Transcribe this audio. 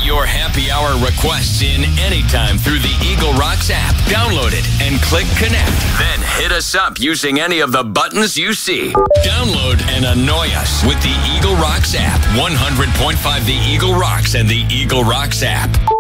your happy hour requests in anytime through the Eagle Rocks app. Download it and click connect. Then hit us up using any of the buttons you see. Download and annoy us with the Eagle Rocks app. 100.5 The Eagle Rocks and the Eagle Rocks app.